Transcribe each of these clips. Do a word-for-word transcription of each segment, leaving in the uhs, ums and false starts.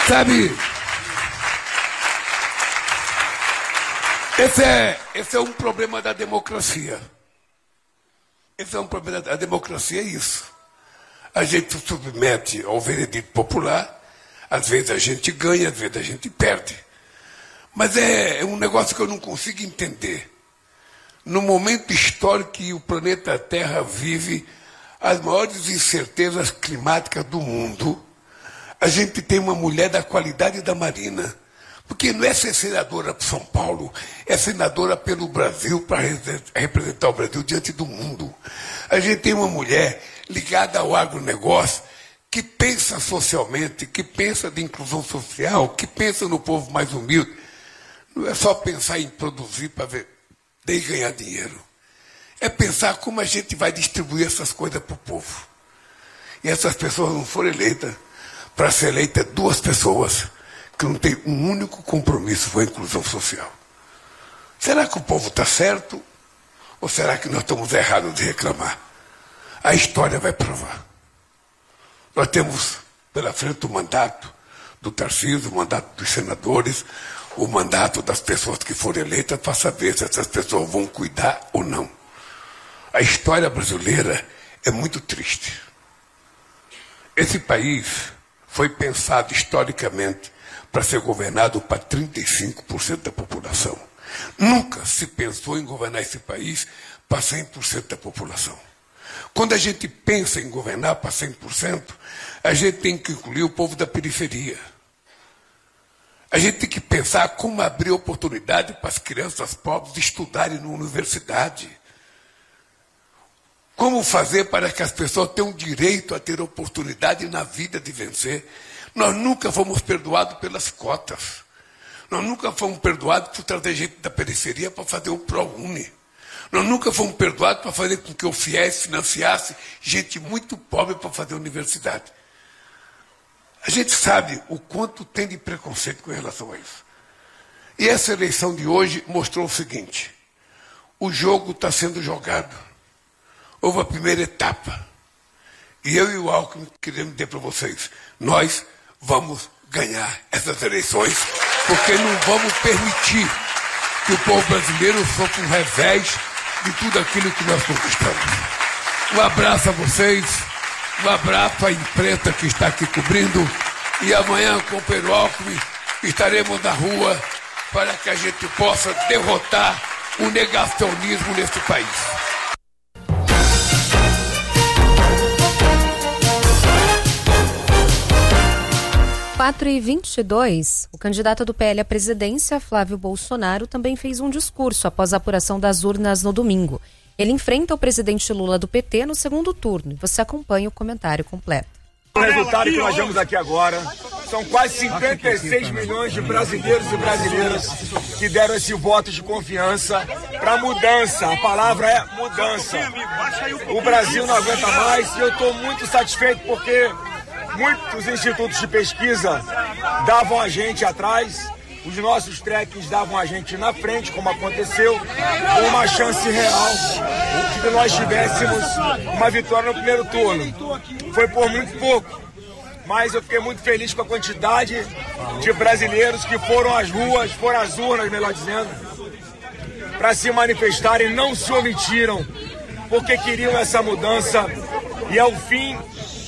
Sabe, esse é, esse é um problema da democracia. Esse é um problema da democracia, é isso. A gente se submete ao veredito popular, às vezes a gente ganha, às vezes a gente perde. Mas é, é um negócio que eu não consigo entender. No momento histórico que o planeta Terra vive as maiores incertezas climáticas do mundo, a gente tem uma mulher da qualidade da Marina. Porque não é ser senadora para São Paulo, é senadora pelo Brasil, para representar o Brasil diante do mundo. A gente tem uma mulher ligada ao agronegócio, que pensa socialmente, que pensa de inclusão social, que pensa no povo mais humilde. Não é só pensar em produzir para ver, e ganhar dinheiro. É pensar como a gente vai distribuir essas coisas para o povo. E essas pessoas não foram eleitas para ser eleitas duas pessoas que não têm um único compromisso com a inclusão social. Será que o povo está certo? Ou será que nós estamos errados de reclamar? A história vai provar. Nós temos pela frente o mandato do Tarcísio, o mandato dos senadores, o mandato das pessoas que foram eleitas para saber se essas pessoas vão cuidar ou não. A história brasileira é muito triste. Esse país foi pensado historicamente para ser governado para trinta e cinco por cento da população. Nunca se pensou em governar esse país para cem por cento da população. Quando a gente pensa em governar para cem por cento, a gente tem que incluir o povo da periferia. A gente tem que pensar como abrir oportunidade para as crianças pobres estudarem na universidade. Como fazer para que as pessoas tenham direito a ter oportunidade na vida de vencer. Nós nunca fomos perdoados pelas cotas. Nós nunca fomos perdoados por trazer gente da periferia para fazer o ProUni. Nós nunca fomos perdoados para fazer com que o FIES financiasse gente muito pobre para fazer universidade. A gente sabe o quanto tem de preconceito com relação a isso. E essa eleição de hoje mostrou o seguinte: o jogo está sendo jogado. Houve a primeira etapa. E eu e o Alckmin queremos dizer para vocês, nós vamos ganhar essas eleições, porque não vamos permitir que o povo brasileiro sofra um revés de tudo aquilo que nós conquistamos. Um abraço a vocês, um abraço à imprensa que está aqui cobrindo, e amanhã, com o Pedro Alckmin, estaremos na rua para que a gente possa derrotar o negacionismo nesse país. quatro e vinte e dois, o candidato do P L à presidência, Flávio Bolsonaro, também fez um discurso após a apuração das urnas no domingo. Ele enfrenta o presidente Lula do P T no segundo turno e você acompanha o comentário completo. O resultado que nós vemos aqui agora são quase cinquenta e seis milhões de brasileiros e brasileiras que deram esse voto de confiança para mudança. A palavra é mudança. O Brasil não aguenta mais e eu estou muito satisfeito porque muitos institutos de pesquisa davam a gente atrás, os nossos trekkings davam a gente na frente, como aconteceu, com uma chance real de que nós tivéssemos uma vitória no primeiro turno. Foi por muito pouco, mas eu fiquei muito feliz com a quantidade de brasileiros que foram às ruas, foram às urnas, melhor dizendo, para se manifestarem, não se omitiram, porque queriam essa mudança e é o fim...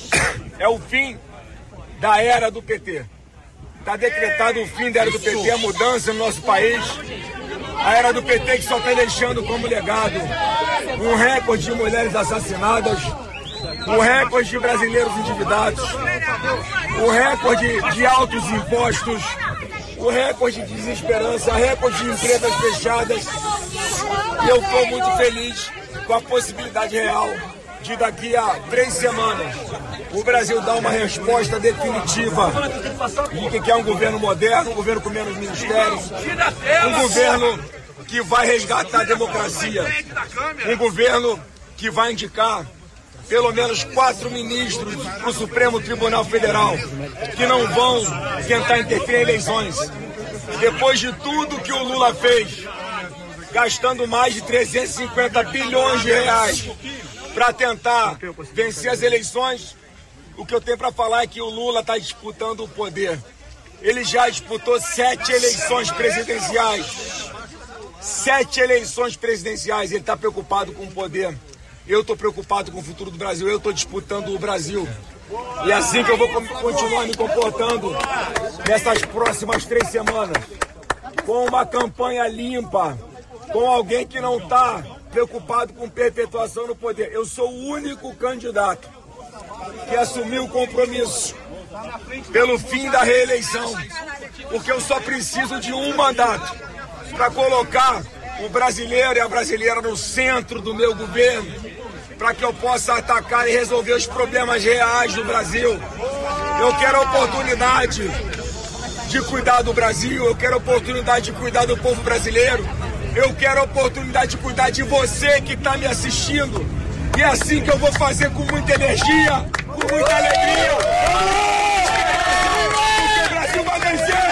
É o fim da era do P T. Está decretado o fim da era do P T, a mudança no nosso país. A era do P T que só está deixando como legado um recorde de mulheres assassinadas, um recorde de brasileiros endividados, um recorde de altos impostos, um recorde de desesperança, recorde de empresas fechadas. E eu estou muito feliz com a possibilidade real de daqui a três semanas o Brasil dar uma resposta definitiva de que é um governo moderno, um governo com menos ministérios, um governo que vai resgatar a democracia, um governo que vai indicar pelo menos quatro ministros para o Supremo Tribunal Federal que não vão tentar interferir em eleições. Depois de tudo que o Lula fez, gastando mais de trezentos e cinquenta bilhões de reais para tentar vencer as eleições, o que eu tenho para falar é que o Lula está disputando o poder Ele já disputou sete eleições presidenciais. Sete eleições presidenciais. Ele está preocupado com o poder. Eu estou preocupado com o futuro do Brasil. Eu estou disputando o Brasil. E é assim que eu vou continuar me comportando nessas próximas três semanas. Com uma campanha limpa. Com alguém que não está preocupado com perpetuação no poder. Eu sou o único candidato que assumiu o compromisso pelo fim da reeleição, porque eu só preciso de um mandato para colocar o brasileiro e a brasileira no centro do meu governo, para que eu possa atacar e resolver os problemas reais do Brasil. Eu quero a oportunidade de cuidar do Brasil, eu quero a oportunidade de cuidar do povo brasileiro, eu quero a oportunidade de cuidar de você que está me assistindo. E é assim que eu vou fazer, com muita energia, com muita alegria. Porque o Brasil vai vencer!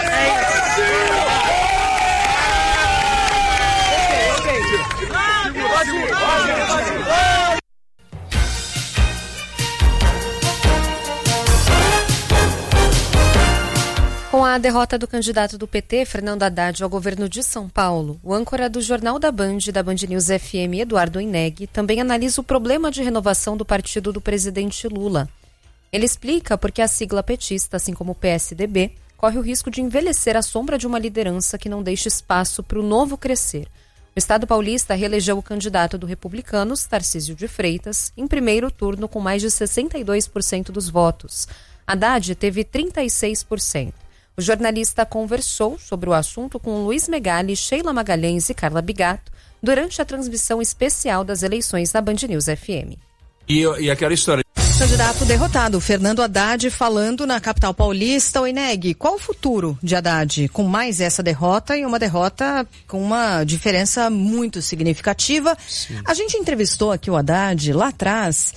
Com a derrota do candidato do P T, Fernando Haddad, ao governo de São Paulo, o âncora do Jornal da Band e da Band News F M, Eduardo Ineg, também analisa o problema de renovação do partido do presidente Lula. Ele explica por que a sigla petista, assim como o P S D B, corre o risco de envelhecer à sombra de uma liderança que não deixa espaço para o novo crescer. O Estado paulista reelegeu o candidato do Republicanos, Tarcísio de Freitas, em primeiro turno com mais de sessenta e dois por cento dos votos. Haddad teve trinta e seis por cento. O jornalista conversou sobre o assunto com Luiz Megali, Sheila Magalhães e Carla Bigato durante a transmissão especial das eleições na Band News F M. E, e aquela história... Candidato derrotado, Fernando Haddad, falando na capital paulista. O Ineg, qual o futuro de Haddad com mais essa derrota e uma derrota com uma diferença muito significativa? Sim. A gente entrevistou aqui o Haddad lá atrás...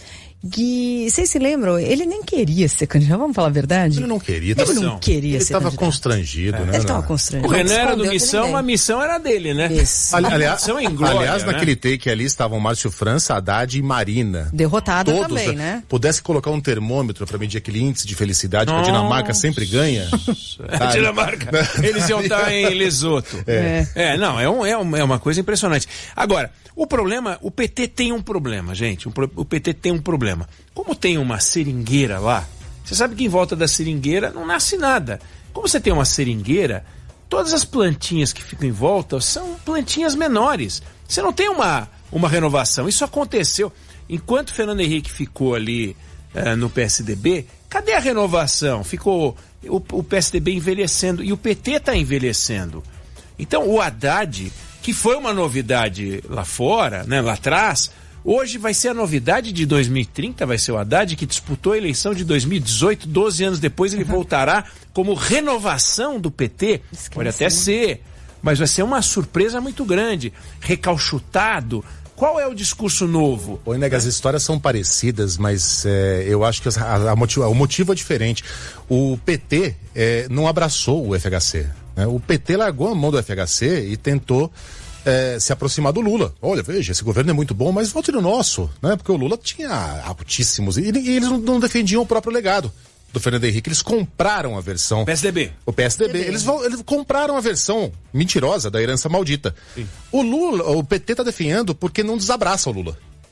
que, vocês se lembram, ele nem queria ser candidato, vamos falar a verdade? Ele não queria. Ele não, não queria ele ser tava candidato. Constrangido, é. né? Ele estava constrangido. O Renan era do missão, a missão era dele, né? Isso. Ali, aliás, missão em glória, aliás né? naquele take ali estavam Márcio França, Haddad e Marina. Derrotada Todos, também, né? Pudesse colocar um termômetro para medir aquele índice de felicidade que a Dinamarca sempre ganha. A Dinamarca, eles iam estar em Lesoto. É, é não, é, um, é, um, é uma coisa impressionante. Agora, o problema, o P T tem um problema, gente. O P T tem um problema. Como tem uma seringueira lá, você sabe que em volta da seringueira não nasce nada. Como você tem uma seringueira, todas as plantinhas que ficam em volta são plantinhas menores. Você não tem uma, uma renovação. Isso aconteceu. Enquanto Fernando Henrique ficou ali uh, no P S D B, cadê a renovação? Ficou o, o P S D B envelhecendo e o P T está envelhecendo. Então o Haddad, que foi uma novidade lá fora, né, lá atrás, hoje vai ser a novidade de dois mil e trinta, vai ser o Haddad que disputou a eleição de dois mil e dezoito, doze anos depois ele voltará como renovação do P T. Esqueci. Pode até ser, mas vai ser uma surpresa muito grande, recalchutado. Qual é o discurso novo? Oi, Nega, as histórias são parecidas, mas é, eu acho que a, a motivo, o motivo é diferente. O P T é, não abraçou o F H C. Né? O P T largou a mão do F H C e tentou é, se aproximar do Lula. Olha, veja, esse governo é muito bom, mas volte no nosso, né? Porque o Lula tinha altíssimos, e, e eles não, não defendiam o próprio legado do Fernando Henrique. Eles compraram a versão... P S D B. O P S D B. Eles, eles compraram a versão mentirosa da herança maldita. Sim. O Lula, o P T está defendendo porque não desabraça o Lula.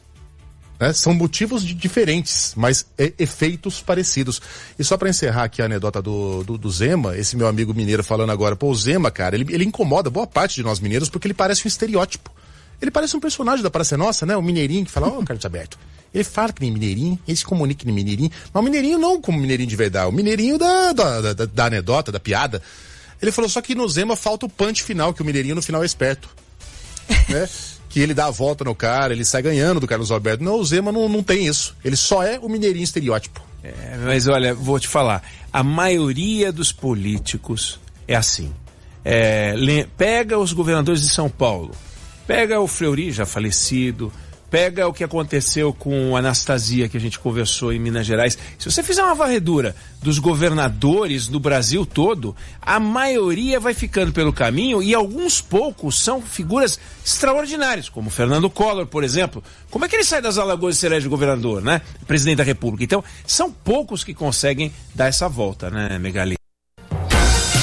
Né? São motivos de, diferentes, mas é, efeitos parecidos. E só para encerrar aqui a anedota do, do, do Zema, esse meu amigo mineiro falando agora, pô, o Zema, cara, ele, ele incomoda boa parte de nós mineiros porque ele parece um estereótipo. Ele parece um personagem da Praça Nossa, né? O mineirinho que fala, ó, oh, Carlos Alberto. Ele fala que nem mineirinho, ele se comunica que nem mineirinho, mas o mineirinho não como mineirinho de verdade, o mineirinho da, da, da, da anedota, da piada. Ele falou só que no Zema falta o punch final, que o mineirinho no final é esperto. Né? Que ele dá a volta no cara, ele sai ganhando do Carlos Alberto. Não, o Zema não, não tem isso. Ele só é o mineirinho estereótipo. É, mas olha, vou te falar, a maioria dos políticos é assim. É, pega os governadores de São Paulo, pega o Fleury, já falecido, pega o que aconteceu com a Anastasia, que a gente conversou em Minas Gerais. Se você fizer uma varredura dos governadores do Brasil todo, a maioria vai ficando pelo caminho e alguns poucos são figuras extraordinárias, como Fernando Collor, por exemplo. Como é que ele sai das Alagoas e se elege governador, né? Presidente da República. Então, são poucos que conseguem dar essa volta, né, Megali?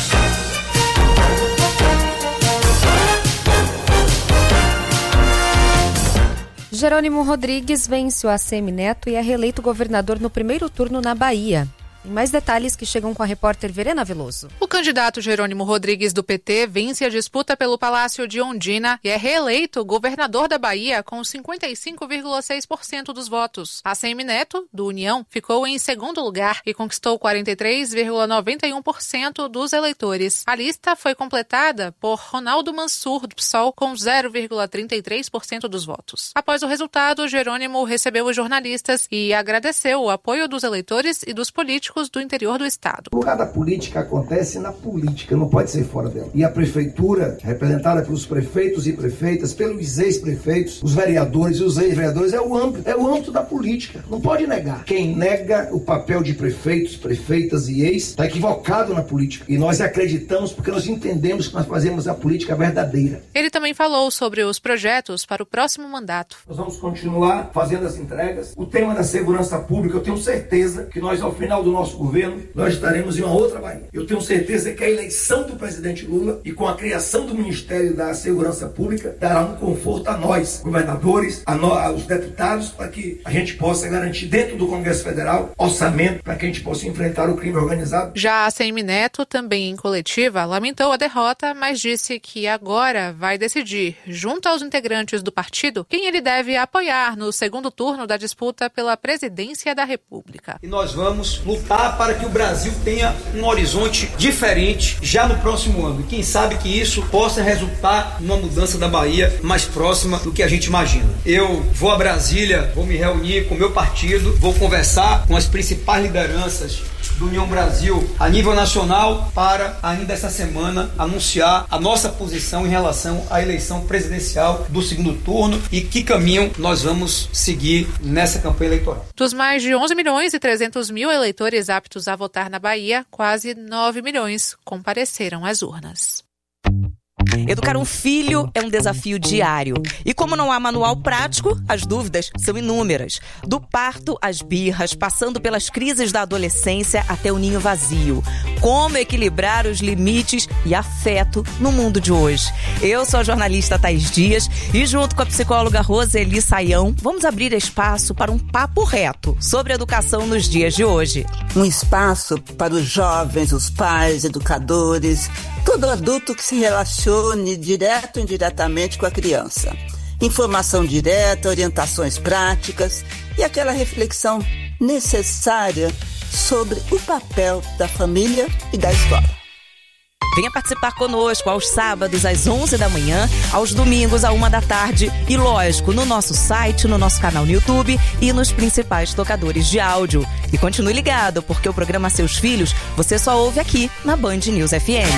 Jerônimo Rodrigues vence o A C M Neto e é reeleito governador no primeiro turno na Bahia. Tem mais detalhes que chegam com a repórter Verena Veloso. O candidato Jerônimo Rodrigues do P T vence a disputa pelo Palácio de Ondina e é reeleito governador da Bahia com cinquenta e cinco vírgula seis por cento dos votos. A C M Neto, do União, ficou em segundo lugar e conquistou quarenta e três vírgula noventa e um por cento dos eleitores. A lista foi completada por Ronaldo Mansur, do P SOL, com zero vírgula trinta e três por cento dos votos. Após o resultado, Jerônimo recebeu os jornalistas e agradeceu o apoio dos eleitores e dos políticos do interior do estado. O lugar da política acontece na política, não pode ser fora dela. E a prefeitura, representada pelos prefeitos e prefeitas, pelos ex-prefeitos, os vereadores e os ex-vereadores, é o âmbito, é o âmbito da política. Não pode negar. Quem nega o papel de prefeitos, prefeitas e ex, está equivocado na política. E nós acreditamos porque nós entendemos que nós fazemos a política verdadeira. Ele também falou sobre os projetos para o próximo mandato. Nós vamos continuar fazendo as entregas. O tema da segurança pública, eu tenho certeza que nós, ao final do nosso nosso governo, nós estaremos em uma outra Bahia. Eu tenho certeza que a eleição do presidente Lula e com a criação do Ministério da Segurança Pública dará um conforto a nós, governadores, a nós, aos deputados, para que a gente possa garantir dentro do Congresso Federal orçamento para que a gente possa enfrentar o crime organizado. Já a A C M Neto, também em coletiva, lamentou a derrota, mas disse que agora vai decidir, junto aos integrantes do partido, quem ele deve apoiar no segundo turno da disputa pela presidência da República. E nós vamos lutar para que o Brasil tenha um horizonte diferente já no próximo ano. E quem sabe que isso possa resultar numa mudança da Bahia mais próxima do que a gente imagina. Eu vou a Brasília, vou me reunir com o meu partido, vou conversar com as principais lideranças do União Brasil a nível nacional para ainda essa semana anunciar a nossa posição em relação à eleição presidencial do segundo turno e que caminho nós vamos seguir nessa campanha eleitoral. Dos mais de onze milhões e trezentos mil eleitores aptos a votar na Bahia, quase nove milhões compareceram às urnas. Educar um filho é um desafio diário. E como não há manual prático, as dúvidas são inúmeras. Do parto às birras, passando pelas crises da adolescência até o ninho vazio. Como equilibrar os limites e afeto no mundo de hoje? Eu sou a jornalista Thaís Dias e junto com a psicóloga Roseli Saião, vamos abrir espaço para um papo reto sobre educação nos dias de hoje. Um espaço para os jovens, os pais, educadores, todo adulto que se relacione direto ou indiretamente com a criança. Informação direta, orientações práticas e aquela reflexão necessária sobre o papel da família e da escola. Venha participar conosco aos sábados às onze da manhã, aos domingos à uma da tarde e, lógico, no nosso site, no nosso canal no YouTube e nos principais tocadores de áudio. E continue ligado, porque o programa Seus Filhos você só ouve aqui na Band News F M.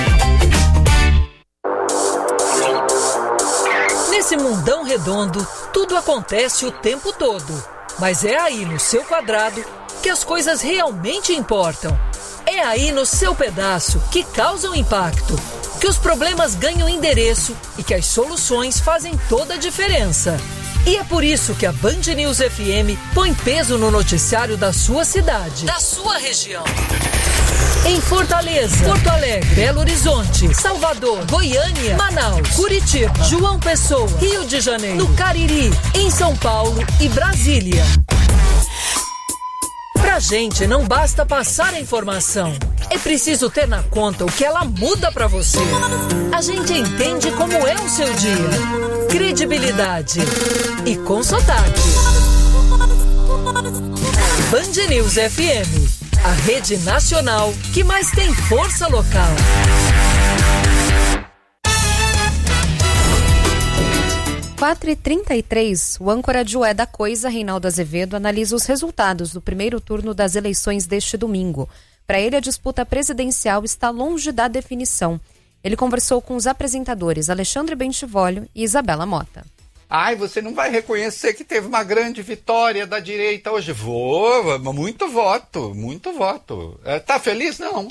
Nesse mundão redondo, tudo acontece o tempo todo. Mas é aí no seu quadrado que as coisas realmente importam. É aí no seu pedaço que causam impacto, que os problemas ganham endereço e que as soluções fazem toda a diferença. E é por isso que a Band News F M põe peso no noticiário da sua cidade, da sua região. Em Fortaleza, Porto Alegre, Belo Horizonte, Salvador, Goiânia, Manaus, Curitiba, João Pessoa, Rio de Janeiro, no Cariri, em São Paulo e Brasília. Pra gente não basta passar a informação, é preciso ter na conta o que ela muda pra você. A gente entende como é o seu dia, credibilidade e com sotaque. Band News F M, a rede nacional que mais tem força local. quatro e trinta e três, o âncora de Ué da Coisa, Reinaldo Azevedo, analisa os resultados do primeiro turno das eleições deste domingo. Para ele, a disputa presidencial está longe da definição. Ele conversou com os apresentadores Alexandre Bentivolio e Isabela Mota. Ai, você não vai reconhecer que teve uma grande vitória da direita hoje? Vou, muito voto, muito voto. É, tá feliz? Não.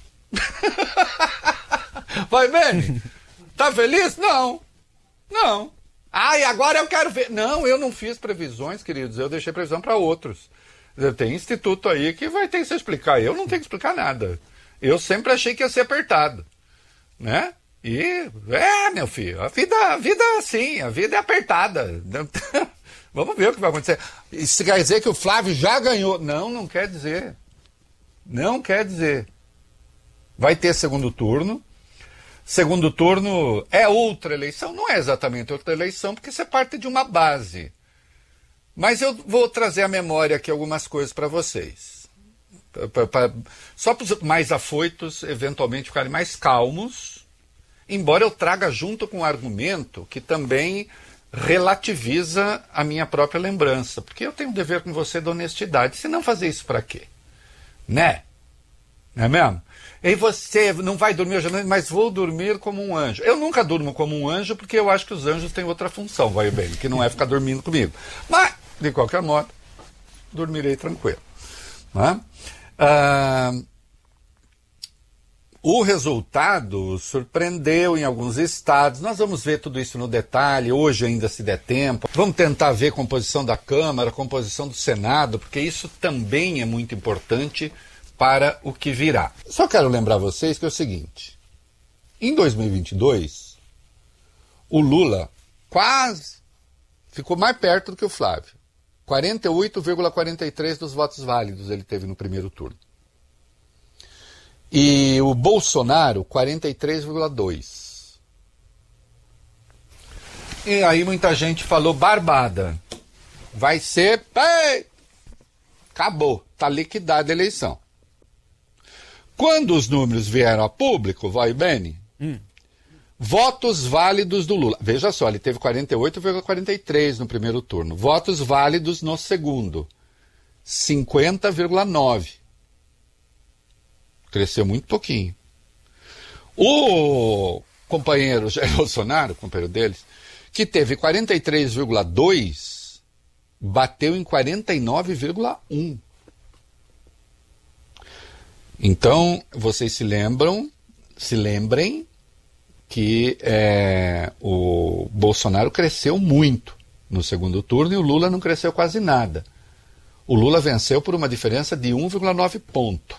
Vai, Beni? Tá feliz? Não. Não. Ah, e agora eu quero ver. Não, eu não fiz previsões, queridos. Eu deixei previsão para outros. Tem instituto aí que vai ter que se explicar. Eu não tenho que explicar nada. Eu sempre achei que ia ser apertado. Né? E, é, meu filho, a vida, a vida é assim, a vida é apertada. Vamos ver o que vai acontecer. Isso quer dizer que o Flávio já ganhou. Não, não quer dizer. Não quer dizer. Vai ter segundo turno. Segundo turno é outra eleição. Não é exatamente outra eleição, porque você parte de uma base. Mas eu vou trazer à memória aqui algumas coisas para vocês. Pra, pra, só para os mais afoitos, eventualmente, ficarem mais calmos. Embora eu traga junto com um argumento que também relativiza a minha própria lembrança. Porque eu tenho um dever com você de honestidade. Se não fazer isso para quê? Né? Não é mesmo? E você não vai dormir hoje à noite, mas vou dormir como um anjo. Eu nunca durmo como um anjo porque eu acho que os anjos têm outra função, vai bem, que não é ficar dormindo comigo. Mas, de qualquer modo, dormirei tranquilo. Né? Ah, o resultado surpreendeu em alguns estados. Nós vamos ver tudo isso no detalhe, hoje ainda se der tempo. Vamos tentar ver a composição da Câmara, a composição do Senado, porque isso também é muito importante para o que virá. Só quero lembrar vocês que é o seguinte, em dois mil e vinte e dois, o Lula quase ficou mais perto do que o Flávio. quarenta e oito vírgula quarenta e três dos votos válidos ele teve no primeiro turno. E o Bolsonaro, quarenta e três vírgula dois. E aí muita gente falou, barbada, vai ser... Ei, acabou, está liquidada a eleição. Quando os números vieram a público, vai bem, hum. votos válidos do Lula. Veja só, ele teve quarenta e oito vírgula quarenta e três no primeiro turno. Votos válidos no segundo, cinquenta vírgula nove. Cresceu muito pouquinho. O companheiro Jair Bolsonaro, companheiro deles, que teve quarenta e três vírgula dois, bateu em quarenta e nove vírgula um. Então, vocês se lembram, se lembrem que é, o Bolsonaro cresceu muito no segundo turno e o Lula não cresceu quase nada. O Lula venceu por uma diferença de um vírgula nove ponto.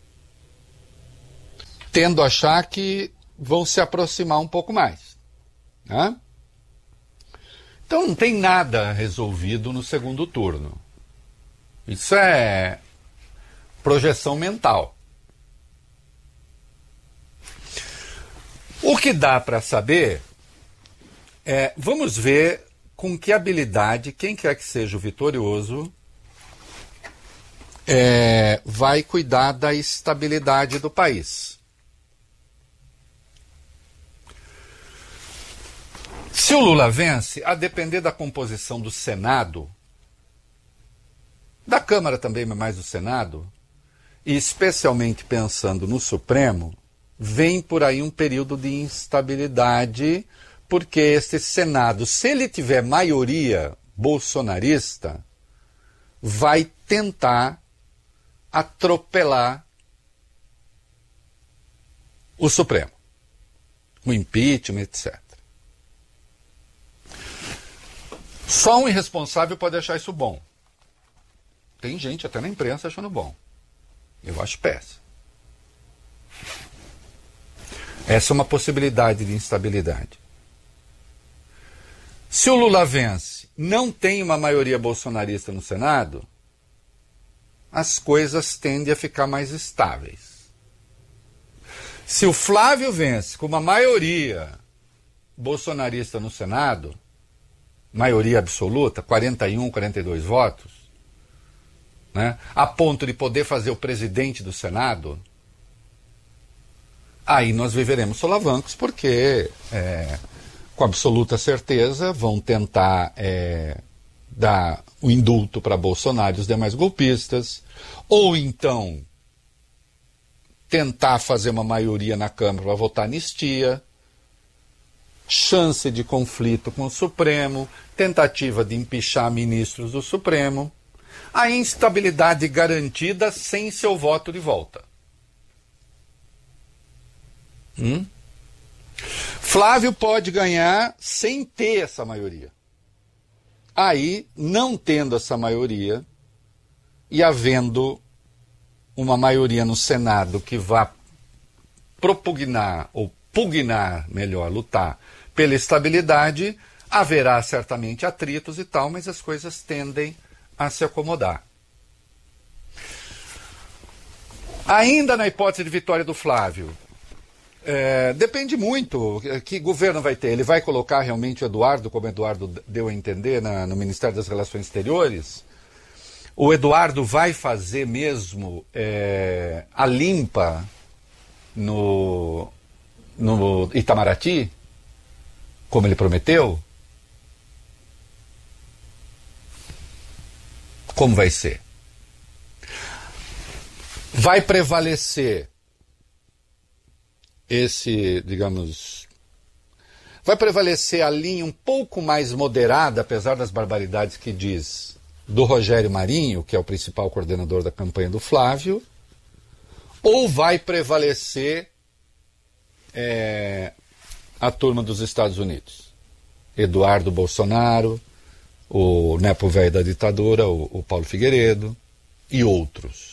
Tendo a achar que vão se aproximar um pouco mais. Né? Então não tem nada resolvido no segundo turno. Isso é projeção mental. O que dá para saber é, vamos ver com que habilidade, quem quer que seja o vitorioso, é, vai cuidar da estabilidade do país. Se o Lula vence, a depender da composição do Senado, da Câmara também, mas mais do Senado, e especialmente pensando no Supremo, vem por aí um período de instabilidade, porque esse Senado, se ele tiver maioria bolsonarista, vai tentar atropelar o Supremo, o impeachment, etcétera. Só um irresponsável pode achar isso bom. Tem gente até na imprensa achando bom. Eu acho péssimo. Essa é uma possibilidade de instabilidade. Se o Lula vence, não tem uma maioria bolsonarista no Senado, as coisas tendem a ficar mais estáveis. Se o Flávio vence com uma maioria bolsonarista no Senado, maioria absoluta, quarenta e um, quarenta e dois votos, né, a ponto de poder fazer o presidente do Senado, aí nós viveremos solavancos, porque, é, com absoluta certeza, vão tentar é, dar o indulto para Bolsonaro e os demais golpistas, ou então tentar fazer uma maioria na Câmara para votar anistia, chance de conflito com o Supremo, tentativa de empichar ministros do Supremo, a instabilidade garantida sem seu voto de volta. Hum? Flávio pode ganhar sem ter essa maioria. Aí, não tendo essa maioria e havendo uma maioria no Senado que vá propugnar, ou pugnar, melhor, lutar pela estabilidade, Haverá certamente atritos e tal, mas as coisas tendem a se acomodar. Ainda na hipótese de vitória do Flávio, é, depende muito que governo vai ter. Ele vai colocar realmente o Eduardo, como o Eduardo deu a entender na, no Ministério das Relações Exteriores? O Eduardo vai fazer mesmo é, a limpa no, no Itamaraty, como ele prometeu? Como vai ser? Vai prevalecer esse, digamos, vai prevalecer a linha um pouco mais moderada, apesar das barbaridades que diz, do Rogério Marinho, que é o principal coordenador da campanha do Flávio, ou vai prevalecer é, a turma dos Estados Unidos? Eduardo Bolsonaro, o nepo velho da ditadura, o, o Paulo Figueiredo e outros.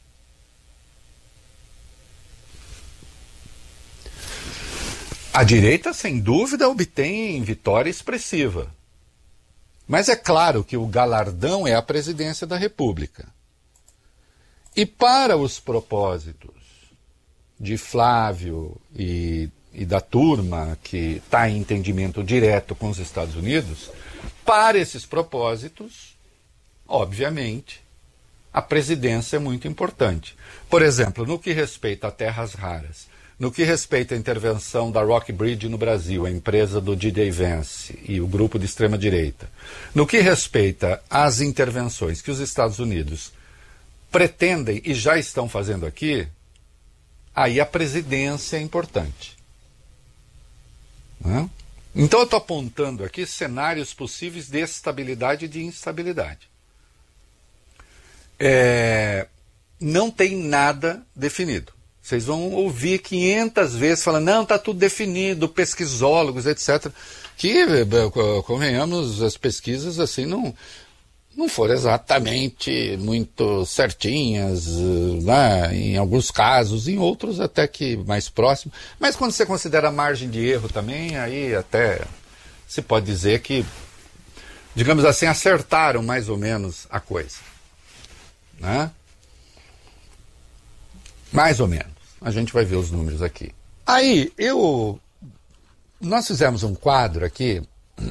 A direita, sem dúvida, obtém vitória expressiva. Mas é claro que o galardão é a presidência da República. E para os propósitos de Flávio e, e da turma que está em entendimento direto com os Estados Unidos, para esses propósitos, obviamente, a presidência é muito importante. Por exemplo, no que respeita a terras raras, no que respeita à intervenção da Rockbridge no Brasil, a empresa do D J Vance e o grupo de extrema-direita, no que respeita às intervenções que os Estados Unidos pretendem e já estão fazendo aqui, aí a presidência é importante. Não é? Então eu estou apontando aqui cenários possíveis de estabilidade e de instabilidade. É, não tem nada definido. Vocês vão ouvir quinhentas vezes falando, não, está tudo definido, pesquisólogos, etcétera. Que, convenhamos, as pesquisas assim não, não foram exatamente muito certinhas, né? Em alguns casos, em outros até que mais próximos. Mas quando você considera a margem de erro também, aí até se pode dizer que, digamos assim, acertaram mais ou menos a coisa. Né? Mais ou menos. A gente vai ver os números aqui. Aí, eu... Nós fizemos um quadro aqui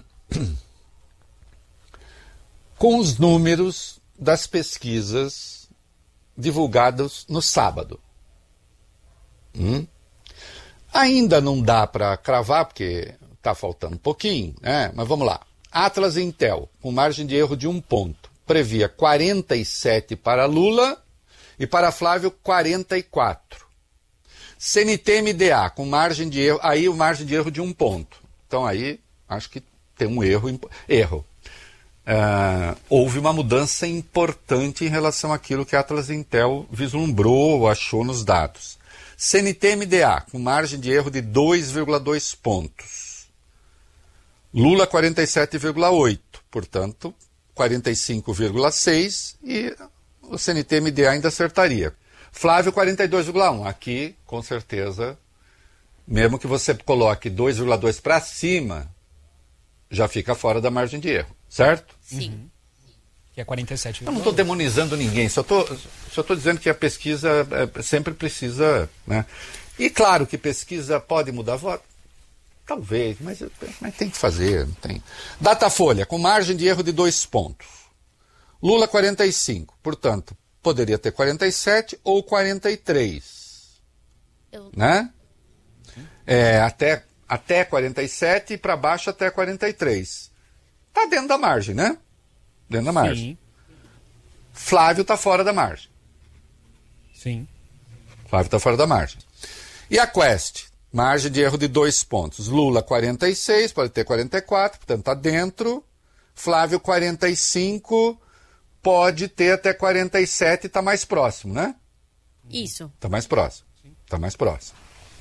com os números das pesquisas divulgadas no sábado. Hum? Ainda não dá para cravar, porque está faltando um pouquinho, né? Mas vamos lá. Atlas Intel, com margem de erro de um ponto, previa quarenta e sete para Lula e para Flávio quarenta e quatro. C N T M D A, com margem de erro, aí o margem de erro de um ponto. Então aí acho que tem um erro. erro. Uh, houve uma mudança importante em relação àquilo que a Atlas Intel vislumbrou ou achou nos dados. C N T M D A, com margem de erro de dois vírgula dois pontos. Lula quarenta e sete vírgula oito, portanto, quarenta e cinco vírgula seis e o C N T M D A ainda acertaria. Flávio quarenta e dois vírgula um, aqui, com certeza, mesmo que você coloque dois vírgula dois para cima, já fica fora da margem de erro, certo? Sim. Uhum. Que é quarenta e sete. Eu não estou demonizando ninguém, só estou só estou dizendo que a pesquisa é, sempre precisa... Né? E claro que pesquisa pode mudar voto. Talvez, mas, mas tem que fazer. Não tem. Datafolha, com margem de erro de dois pontos. Lula quarenta e cinco, portanto, poderia ter quarenta e sete ou quarenta e três. Eu... Né? É, até, até quarenta e sete e para baixo até quarenta e três. Está dentro da margem, né? Dentro da margem. Sim. Flávio está fora da margem. Sim. Flávio está fora da margem. E a Quest? Margem de erro de dois pontos. Lula quarenta e seis, pode ter quarenta e quatro, portanto está dentro. Flávio quarenta e cinco, pode ter até quarenta e sete, está mais próximo, né? Isso. Está mais próximo. Está mais próximo.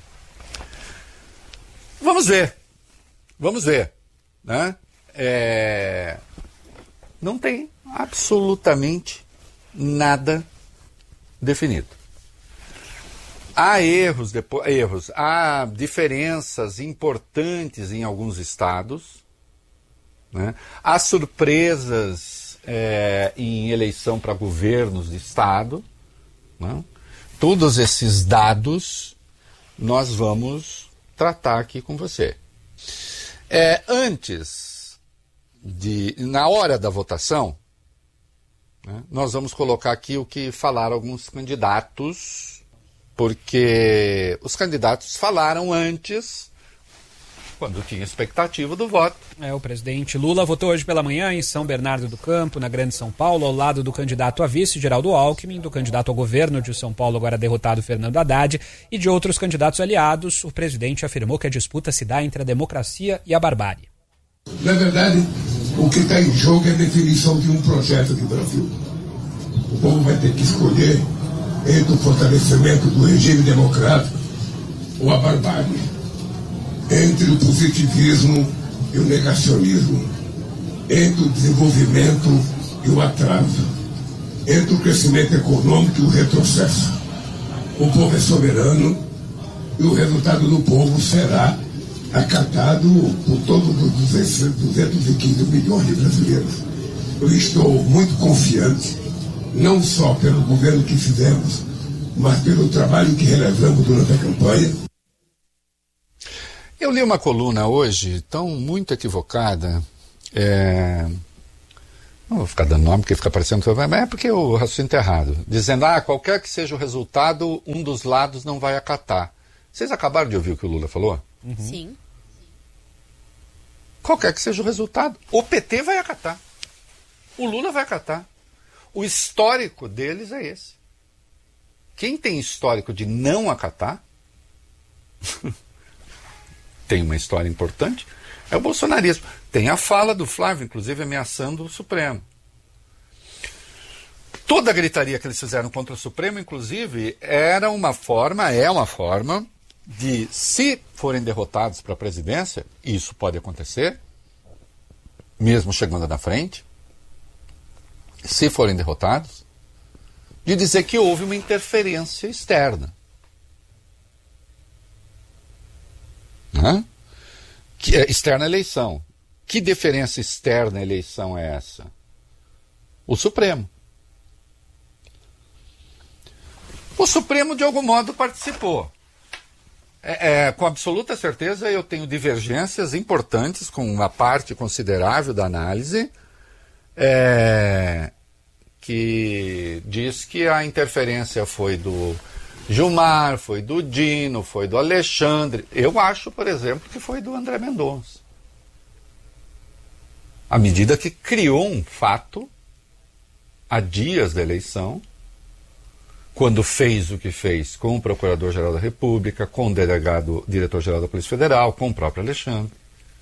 Vamos ver. Vamos ver. Né? É... Não tem absolutamente nada definido. Há erros, depois, erros, há diferenças importantes em alguns estados, né? As surpresas é, em eleição para governos de Estado, né? Todos esses dados nós vamos tratar aqui com você. É, antes, de, na hora da votação, né, nós vamos colocar aqui o que falaram alguns candidatos, porque os candidatos falaram antes, quando tinha expectativa do voto. É, o presidente Lula votou hoje pela manhã em São Bernardo do Campo, na Grande São Paulo, ao lado do candidato a vice, Geraldo Alckmin, do candidato ao governo de São Paulo, agora derrotado, Fernando Haddad, e de outros candidatos aliados. O presidente afirmou que a disputa se dá entre a democracia e a barbárie. Na verdade, o que está em jogo é a definição de um projeto de Brasil. O povo vai ter que escolher entre o fortalecimento do regime democrático ou a barbárie, entre o positivismo e o negacionismo, entre o desenvolvimento e o atraso, entre o crescimento econômico e o retrocesso. O povo é soberano e o resultado do povo será acatado por todos os duzentos e quinze milhões de brasileiros. Eu estou muito confiante, não só pelo governo que fizemos, mas pelo trabalho que realizamos durante a campanha. Eu li uma coluna hoje, tão muito equivocada, é... não vou ficar dando nome porque fica parecendo que mas é porque o raciocínio está errado, dizendo, ah, qualquer que seja o resultado, um dos lados não vai acatar. Vocês acabaram de ouvir o que o Lula falou? Uhum. Sim. Qualquer que seja o resultado, o P T vai acatar, o Lula vai acatar. O histórico deles é esse. Quem tem histórico de não acatar tem uma história importante, é o bolsonarismo. Tem a fala do Flávio, inclusive, ameaçando o Supremo. Toda a gritaria que eles fizeram contra o Supremo, inclusive, era uma forma, é uma forma de, se forem derrotados para a presidência, e isso pode acontecer, mesmo chegando na frente, se forem derrotados, de dizer que houve uma interferência externa. Né? Que, externa eleição. Que diferença externa eleição é essa? O Supremo. O Supremo, de algum modo, participou. É, é, com absoluta certeza, eu tenho divergências importantes com uma parte considerável da análise, é, que diz que a interferência foi do Gilmar, foi do Dino, foi do Alexandre. Eu acho, por exemplo, que foi do André Mendonça. À medida que criou um fato, há dias da eleição, quando fez o que fez com o Procurador-Geral da República, com o delegado, diretor-geral da Polícia Federal, com o próprio Alexandre.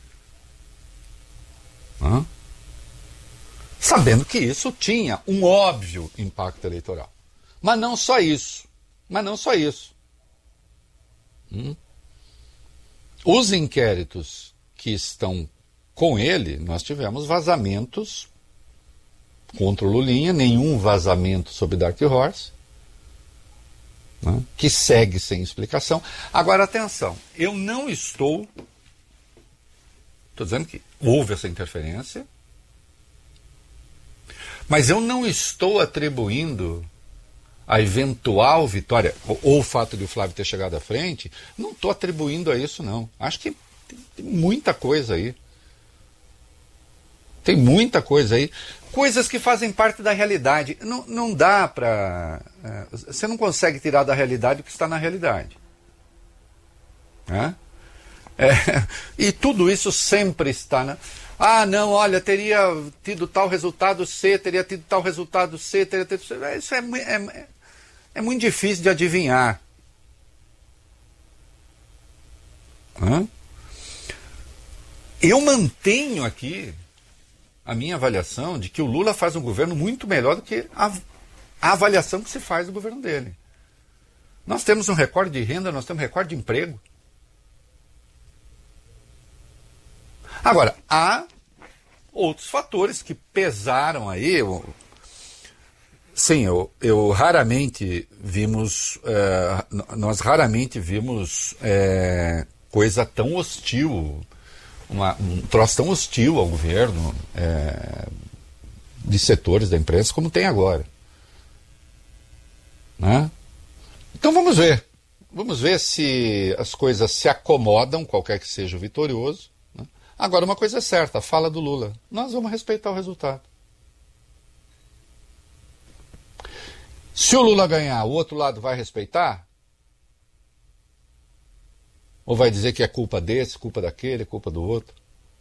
Hã? Sabendo que isso tinha um óbvio impacto eleitoral. Mas não só isso. Mas não só isso. Hum? Os inquéritos que estão com ele, nós tivemos vazamentos contra o Lulinha, nenhum vazamento sobre Dark Horse, né, que segue sem explicação. Agora, atenção, eu não estou... Estou dizendo que houve essa interferência, mas eu não estou atribuindo a eventual vitória, ou, ou o fato de o Flávio ter chegado à frente, não estou atribuindo a isso, não. Acho que tem, tem muita coisa aí. Tem muita coisa aí. Coisas que fazem parte da realidade. Não, não dá para... É, você não consegue tirar da realidade o que está na realidade. É? É, e tudo isso sempre está na... Ah, não, olha, teria tido tal resultado C, teria tido tal resultado C, teria tido... Isso é, é, é muito difícil de adivinhar. Hã? Eu mantenho aqui a minha avaliação de que o Lula faz um governo muito melhor do que a, a avaliação que se faz do governo dele. Nós temos um recorde de renda, nós temos um recorde de emprego. Agora, há outros fatores que pesaram aí. Eu, sim, eu, eu raramente vimos, é, nós raramente vimos é, coisa tão hostil uma, um troço tão hostil ao governo, é, de setores da imprensa como tem agora. Né? Então vamos ver. Vamos ver se as coisas se acomodam, qualquer que seja o vitorioso. Né? Agora, uma coisa é certa, a fala do Lula. Nós vamos respeitar o resultado. Se o Lula ganhar, o outro lado vai respeitar? Ou vai dizer que é culpa desse, culpa daquele, culpa do outro?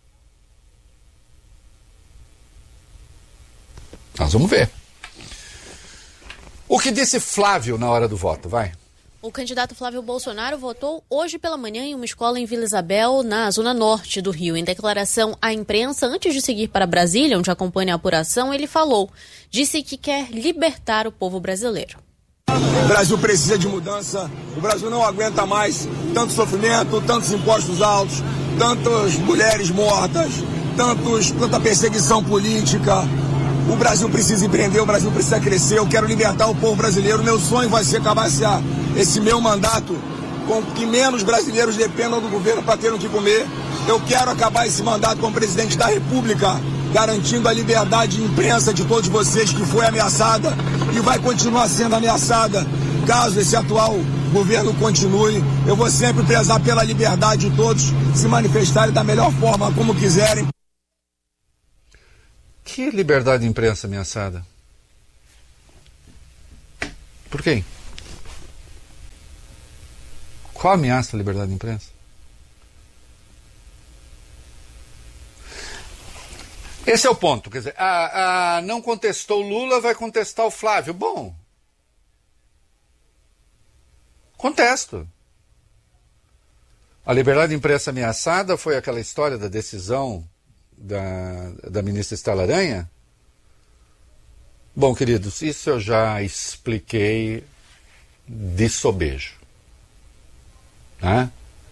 Nós vamos ver. O que disse Flávio na hora do voto, vai? O candidato Flávio Bolsonaro votou hoje pela manhã em uma escola em Vila Isabel, na zona norte do Rio. Em declaração à imprensa, antes de seguir para Brasília, onde acompanha a apuração, ele falou, disse que quer libertar o povo brasileiro. O Brasil precisa de mudança, o Brasil não aguenta mais tanto sofrimento, tantos impostos altos, tantas mulheres mortas, tantos, tanta perseguição política. O Brasil precisa empreender, o Brasil precisa crescer, eu quero libertar o povo brasileiro. Meu sonho vai ser acabar esse, esse meu mandato com que menos brasileiros dependam do governo para ter o que comer. Eu quero acabar esse mandato como presidente da República, garantindo a liberdade de imprensa de todos vocês, que foi ameaçada e vai continuar sendo ameaçada caso esse atual governo continue. Eu vou sempre prezar pela liberdade de todos se manifestarem da melhor forma, como quiserem. Que liberdade de imprensa ameaçada? Por quem? Qual ameaça à liberdade de imprensa? Esse é o ponto. Quer dizer, a, a não contestou o Lula, vai contestar o Flávio. Bom, contesto. A liberdade de imprensa ameaçada foi aquela história da decisão Da, da ministra Estela Aranha? Bom, queridos, isso eu já expliquei de sobejo. Né?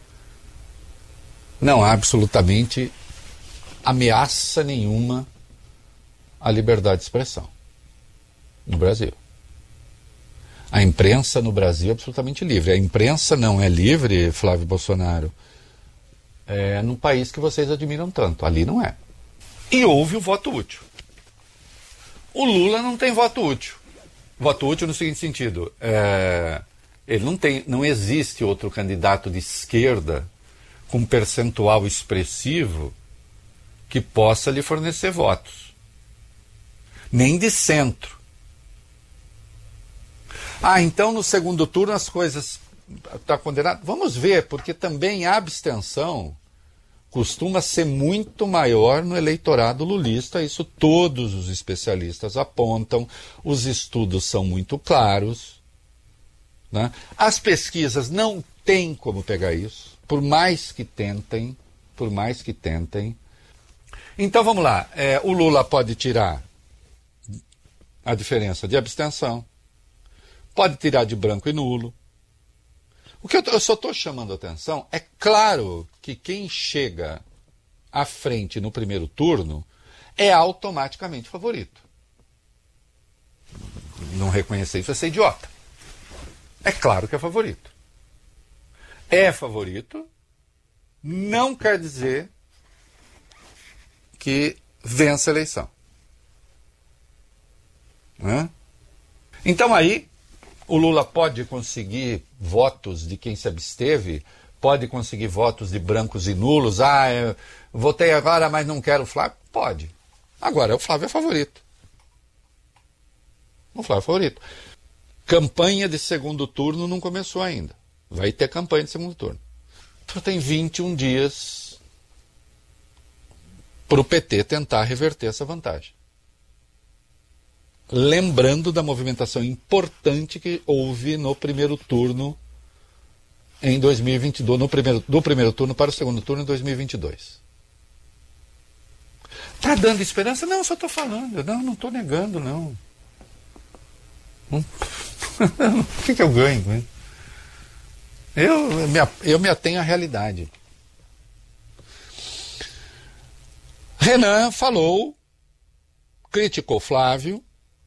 Não há absolutamente ameaça nenhuma à liberdade de expressão no Brasil. A imprensa no Brasil é absolutamente livre. A imprensa não é livre, Flávio Bolsonaro, É, num país que vocês admiram tanto. Ali não é. E houve o voto útil. O Lula não tem voto útil. Voto útil no seguinte sentido. É, ele não tem, não existe outro candidato de esquerda com percentual expressivo que possa lhe fornecer votos. Nem de centro. Ah, então no segundo turno as coisas... Está condenado? Vamos ver, porque também a abstenção costuma ser muito maior no eleitorado lulista, isso todos os especialistas apontam, os estudos são muito claros, né? As pesquisas não têm como pegar isso, por mais que tentem, por mais que tentem. Então vamos lá, é, o Lula pode tirar a diferença de abstenção, pode tirar de branco e nulo. O que eu, eu só estou chamando a atenção, é claro que quem chega à frente no primeiro turno é automaticamente favorito. Não reconhecer isso é ser idiota. É claro que é favorito. É favorito, não quer dizer que vence a eleição. Né? Então aí, o Lula pode conseguir votos de quem se absteve, pode conseguir votos de brancos e nulos. Ah, eu votei agora, mas não quero o Flávio. Pode. Agora, o Flávio é favorito. O Flávio é favorito. Campanha de segundo turno não começou ainda. Vai ter campanha de segundo turno. Então tem vinte e um dias para o P T tentar reverter essa vantagem. Lembrando da movimentação importante que houve no primeiro turno em dois mil e vinte e dois, no primeiro, do primeiro turno para o segundo turno em dois mil e vinte e dois. Está dando esperança? Não, eu só estou falando. Não, não estou negando, não. não. O que, que eu ganho com isso? Eu me, eu me atenho à realidade. Renan falou, criticou Flávio,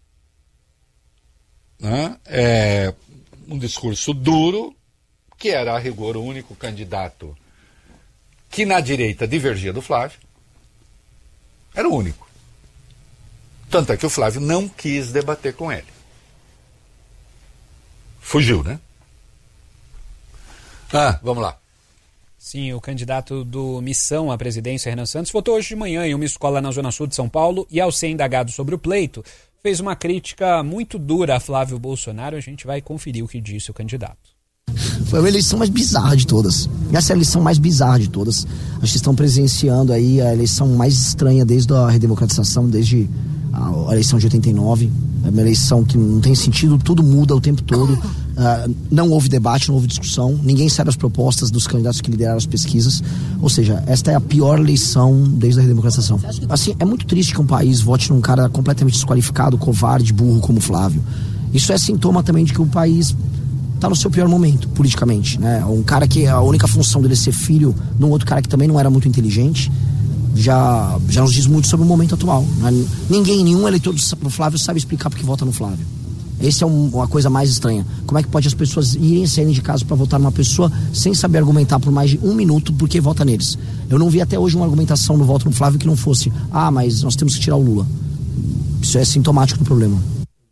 né? É, um discurso duro, que era a rigor o único candidato que na direita divergia do Flávio. Era o único. Tanto é que o Flávio não quis debater com ele. Fugiu, né? Ah, vamos lá. Sim, o candidato do Missão à presidência, Renan Santos, votou hoje de manhã em uma escola na Zona Sul de São Paulo e, ao ser indagado sobre o pleito, fez uma crítica muito dura a Flávio Bolsonaro. A gente vai conferir o que disse o candidato. Foi a eleição mais bizarra de todas. Essa é a eleição mais bizarra de todas. Acho que estão presenciando aí a eleição mais estranha desde a redemocratização, desde a eleição de oitenta e nove. É uma eleição que não tem sentido, tudo muda o tempo todo. Uh, não houve debate, não houve discussão. Ninguém sabe as propostas dos candidatos que lideraram as pesquisas. Ou seja, esta é a pior eleição desde a redemocratização. Assim, é muito triste que um país vote num cara completamente desqualificado, covarde, burro como Flávio. Isso é sintoma também de que o país está no seu pior momento, politicamente, né? Um cara que a única função dele é ser filho de um outro cara que também não era muito inteligente, já, já nos diz muito sobre o momento atual, né? Ninguém, nenhum eleitor do Flávio sabe explicar porque vota no Flávio. Essa é um, uma coisa mais estranha. Como é que pode as pessoas irem e saírem de casa para votar numa pessoa sem saber argumentar por mais de um minuto porque vota neles? Eu não vi até hoje uma argumentação no voto no Flávio que não fosse, ah, mas nós temos que tirar o Lula. Isso é sintomático do problema.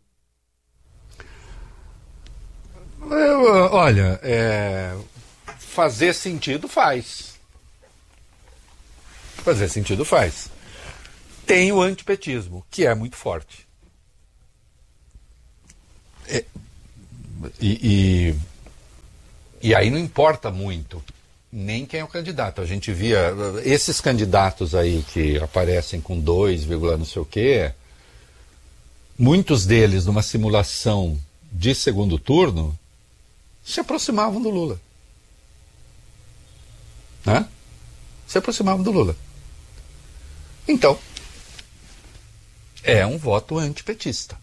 Eu, olha, é, fazer sentido faz. Fazer sentido faz. Tem o antipetismo, que é muito forte. É, e, e, e aí não importa muito nem quem é o candidato. A gente via esses candidatos aí que aparecem com dois, não sei o quê, muitos deles numa simulação de segundo turno se aproximavam do Lula. Né? Se aproximavam do Lula. Então, é um voto antipetista.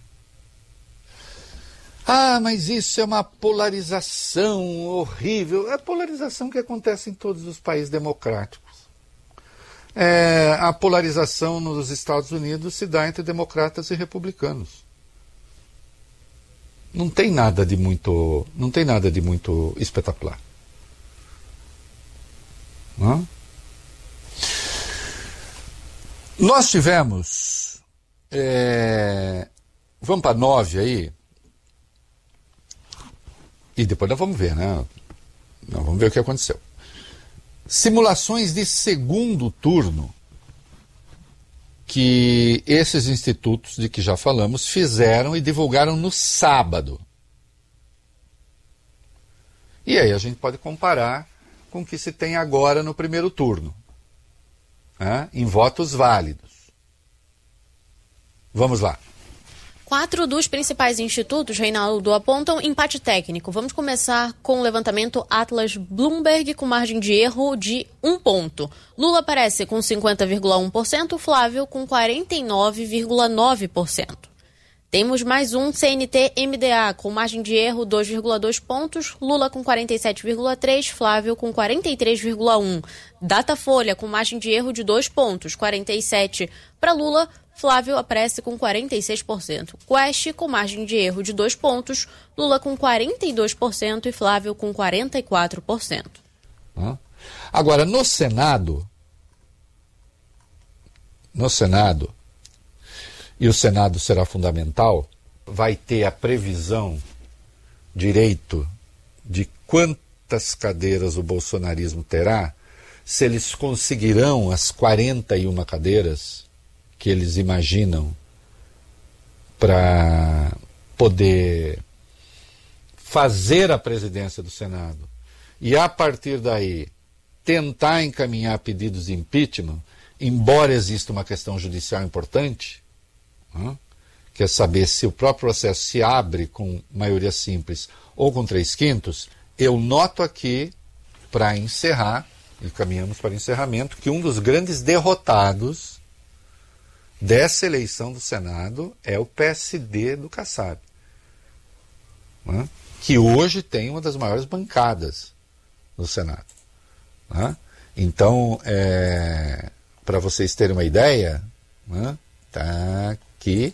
Ah, mas isso é uma polarização horrível. É a polarização que acontece em todos os países democráticos. É, a polarização nos Estados Unidos se dá entre democratas e republicanos. Não tem nada de muito, não tem nada de muito espetacular. Não? Nós tivemos, é, vamos para nove aí, e depois nós vamos ver, né? Nós vamos ver o que aconteceu. Simulações de segundo turno que esses institutos de que já falamos fizeram e divulgaram no sábado. E aí a gente pode comparar com o que se tem agora no primeiro turno, né? Em votos válidos. Vamos lá. Quatro dos principais institutos, Reinaldo, apontam empate técnico. Vamos começar com o levantamento Atlas Bloomberg, com margem de erro de um ponto. Lula aparece com cinquenta vírgula um por cento, Flávio com quarenta e nove vírgula nove por cento. Temos mais um C N T M D A, com margem de erro dois vírgula dois pontos, Lula com quarenta e sete vírgula três, Flávio com quarenta e três vírgula um. Datafolha, com margem de erro de dois pontos, quarenta e sete para Lula, Flávio aparece com quarenta e seis por cento. Quest, com margem de erro de dois pontos, Lula com quarenta e dois por cento e Flávio com quarenta e quatro por cento. Agora, no Senado, no Senado, e o Senado será fundamental, vai ter a previsão, direito, de quantas cadeiras o bolsonarismo terá, se eles conseguirão as quarenta e uma cadeiras que eles imaginam para poder fazer a presidência do Senado e, a partir daí, tentar encaminhar pedidos de impeachment, embora exista uma questão judicial importante, né, que é saber se o próprio processo se abre com maioria simples ou com três quintos. Eu noto aqui, para encerrar, e caminhamos para encerramento, que um dos grandes derrotados dessa eleição do Senado é o P S D do Kassab, né, que hoje tem uma das maiores bancadas no Senado. Né? Então, é, para vocês terem uma ideia, né, tá aqui.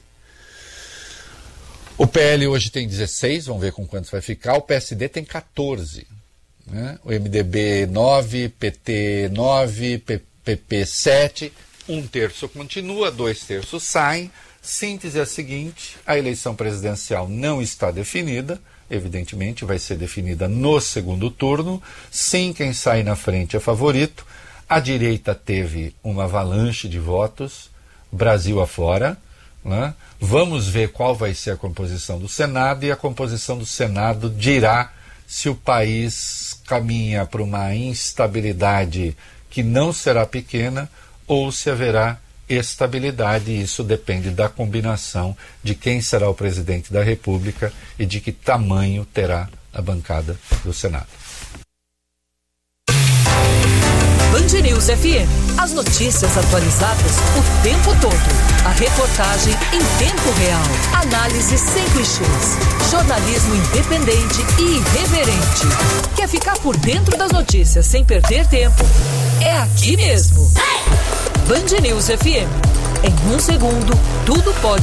O P L hoje tem dezesseis, vamos ver com quantos vai ficar. O P S D tem quatorze. né? O M D B nove, P T nove, P P sete, um terço continua, dois terços saem. Síntese é a seguinte: a eleição presidencial não está definida, evidentemente vai ser definida no segundo turno. Sim, quem sai na frente é favorito. A direita teve uma avalanche de votos, Brasil afora, né? Vamos ver qual vai ser a composição do Senado, e a composição do Senado dirá se o país caminha para uma instabilidade que não será pequena ou se haverá estabilidade. E isso depende da combinação de quem será o presidente da República e de que tamanho terá a bancada do Senado. Band News F M. As notícias atualizadas o tempo todo. A reportagem em tempo real. Análise sem clichês. Jornalismo independente e irreverente. Quer ficar por dentro das notícias sem perder tempo? É aqui mesmo. Band News F M. Em um segundo, tudo pode